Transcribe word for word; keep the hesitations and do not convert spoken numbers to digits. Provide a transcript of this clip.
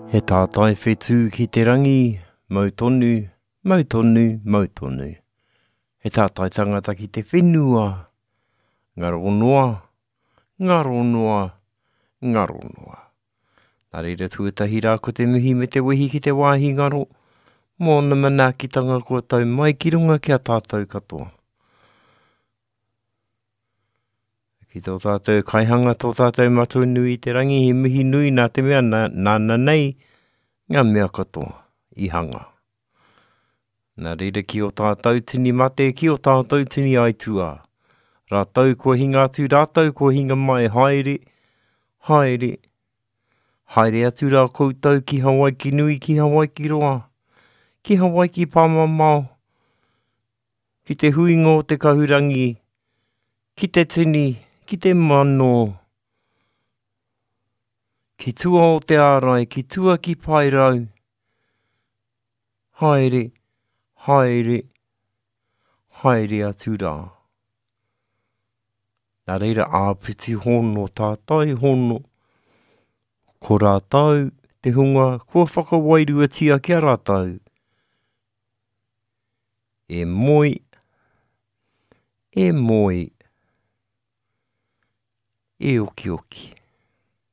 He tātai whetū ki te rangi, mau tonu, mau tonu, mau tonu. He tātai tangata ki te whenua, ngaro noa, ngaro noa, ngaro noa. Nā reira tuatahi rā ko te mihi me te wehi ki te wāhi ngaro, mō na manaakitanga kua tau mai ki runga kia tātou katoa. Ki tō tātou kaihanga, tō tātou matua nui te rangi, he mihi nui nā te mea nā, nāna nei, ngā mea katoa, i hanga. Nā reira ki o tātou tini mate, ki o tātou tini aitua. Rātou kua hinga atu, rātou kua hinga mai, haere, haere, haere atu rā koutou ki Hawaii ki nui, ki Hawaii ki roa, ki Hawaii ki Pāmamao, ki te huinga o te kahurangi, ki te tini, ki te mano, ki tua o te ārai, ki tua ki Pairau, haere, haere, haere atu rā. Nā reira āpiti hono, tātai hono, ko rātau, te hunga, kua whakawairua tia kia rātau. E moi, e moi, e oki oki.